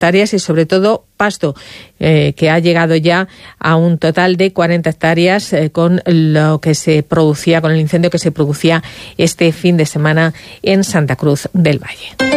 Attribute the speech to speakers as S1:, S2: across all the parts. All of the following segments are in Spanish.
S1: hectáreas y sobre todo pasto, que ha llegado ya a un total de 40 hectáreas con lo que se producía, con el incendio que se producía este fin de semana en Santa Cruz del Valle.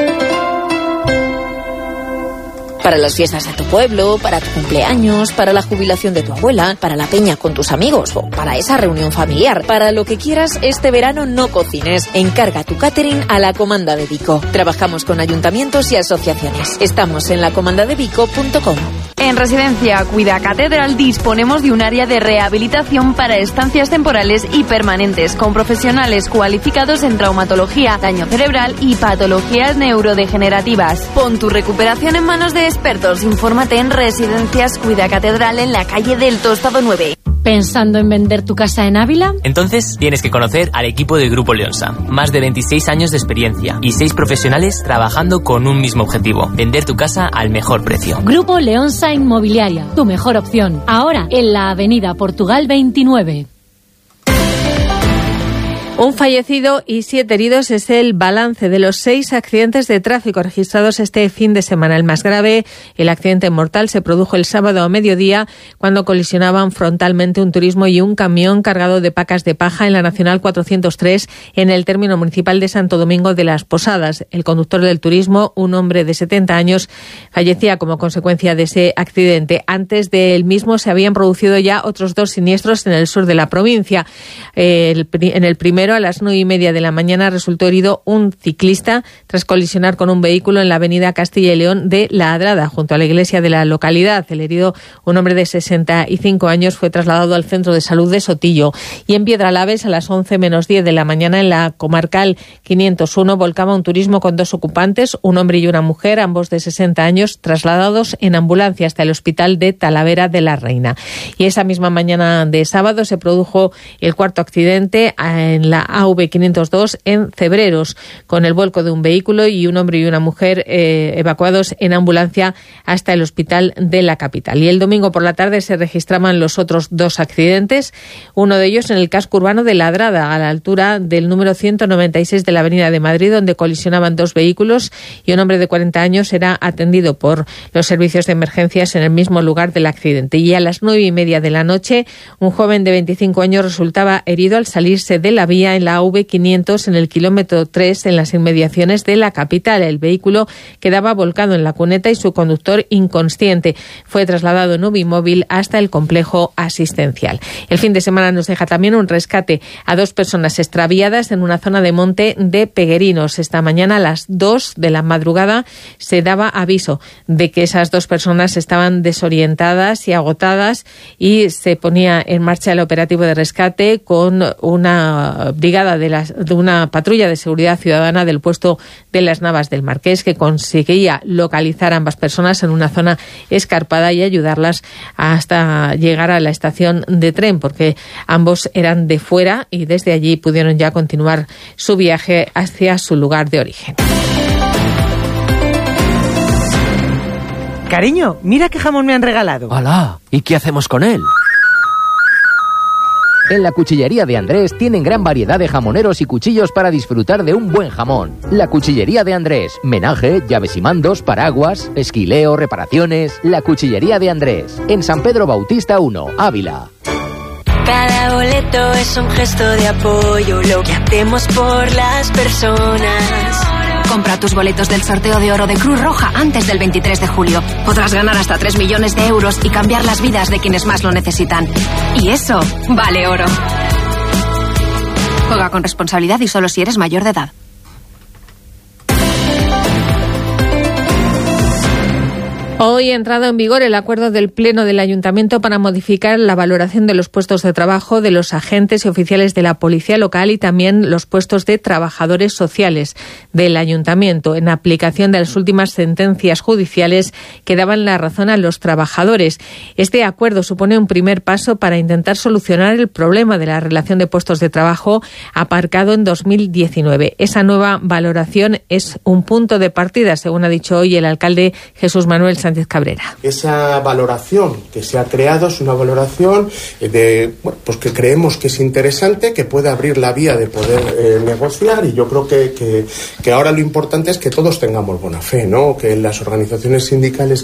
S2: Para las fiestas de tu pueblo, para tu cumpleaños, para la jubilación de tu abuela, para la peña con tus amigos o para esa reunión familiar. Para lo que quieras, este verano no cocines. Encarga tu catering a la Comanda de Vico. Trabajamos con ayuntamientos y asociaciones. Estamos en lacomandadevico.com.
S3: En Residencia Cuida Catedral disponemos de un área de rehabilitación para estancias temporales y permanentes, con profesionales cualificados en traumatología, daño cerebral y patologías neurodegenerativas. Pon tu recuperación en manos de expertos. Infórmate en Residencias Cuida Catedral en la calle del Tostado 9.
S4: ¿Pensando en vender tu casa en Ávila?
S5: Entonces tienes que conocer al equipo del Grupo Leonsa. Más de 26 años de experiencia y 6 profesionales trabajando con un mismo objetivo: vender tu casa al mejor precio.
S4: Grupo Leonsa Inmobiliaria, tu mejor opción. Ahora en la avenida Portugal 29.
S1: Un fallecido y 7 heridos es el balance de los 6 accidentes de tráfico registrados este fin de semana. El más grave, el accidente mortal, se produjo el sábado a mediodía cuando colisionaban frontalmente un turismo y un camión cargado de pacas de paja en la Nacional 403 en el término municipal de Santo Domingo de las Posadas. El conductor del turismo, un hombre de 70 años, fallecía como consecuencia de ese accidente. Antes del mismo se habían producido ya otros 2 siniestros en el sur de la provincia. En el primero, a las 9:30 de la mañana, resultó herido un ciclista tras colisionar con un vehículo en la avenida Castilla y León de La Adrada, junto a la iglesia de la localidad. El herido, un hombre de 65 años, fue trasladado al centro de salud de Sotillo. Y en Piedralaves, a las 11:10 de la mañana, en la comarcal 501, volcaba un turismo con 2 ocupantes, un hombre y una mujer, ambos de 60 años, trasladados en ambulancia hasta el hospital de Talavera de la Reina. Y esa misma mañana de sábado se produjo el cuarto accidente en la AV502 en Cebreros, con el vuelco de un vehículo y un hombre y una mujer evacuados en ambulancia hasta el hospital de la capital. Y el domingo por la tarde se registraban los otros 2 accidentes, uno de ellos en el casco urbano de Ladrada, a la altura del número 196 de la Avenida de Madrid, donde colisionaban 2 vehículos y un hombre de 40 años era atendido por los servicios de emergencias en el mismo lugar del accidente. Y a las 9:30 de la noche, un joven de 25 años resultaba herido al salirse de la vía en la AV500 en el kilómetro 3 en las inmediaciones de la capital. El vehículo quedaba volcado en la cuneta y su conductor inconsciente. Fue trasladado en UBI-móvil hasta el complejo asistencial. El fin de semana nos deja también un rescate a 2 personas extraviadas en una zona de monte de Peguerinos. Esta mañana a las 2 de la madrugada se daba aviso de que esas 2 personas estaban desorientadas y agotadas, y se ponía en marcha el operativo de rescate con una brigada de una patrulla de seguridad ciudadana del puesto de las Navas del Marqués, que conseguía localizar a ambas personas en una zona escarpada y ayudarlas hasta llegar a la estación de tren, porque ambos eran de fuera y desde allí pudieron ya continuar su viaje hacia su lugar de origen.
S6: Cariño, mira qué jamón me han regalado.
S7: ¡Hala! ¿Y qué hacemos con él? En la Cuchillería de Andrés tienen gran variedad de jamoneros y cuchillos para disfrutar de un buen jamón. La Cuchillería de Andrés. Menaje, llaves y mandos, paraguas, esquileo, reparaciones. La Cuchillería de Andrés. En San Pedro Bautista 1, Ávila.
S8: Cada boleto es un gesto de apoyo, lo que hacemos por las personas.
S9: Compra tus boletos del sorteo de oro de Cruz Roja antes del 23 de julio. Podrás ganar hasta 3 millones de euros y cambiar las vidas de quienes más lo necesitan. Y eso vale oro. Juega con responsabilidad y solo si eres mayor de edad.
S1: Hoy ha entrado en vigor el acuerdo del Pleno del Ayuntamiento para modificar la valoración de los puestos de trabajo de los agentes y oficiales de la Policía Local y también los puestos de trabajadores sociales del Ayuntamiento, en aplicación de las últimas sentencias judiciales que daban la razón a los trabajadores. Este acuerdo supone un primer paso para intentar solucionar el problema de la relación de puestos de trabajo aparcado en 2019. Esa nueva valoración es un punto de partida, según ha dicho hoy el alcalde Jesús Manuel Sánchez Cabrera.
S10: Esa valoración que se ha creado es una valoración pues que creemos que es interesante, que puede abrir la vía de poder negociar, y yo creo que ahora lo importante es que todos tengamos buena fe, ¿no? Que las organizaciones sindicales